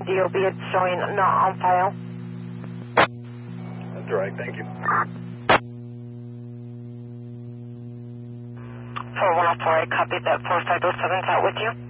DOB, it's showing not on file. That's right, thank you. 4104, I copy that 4507's out with you.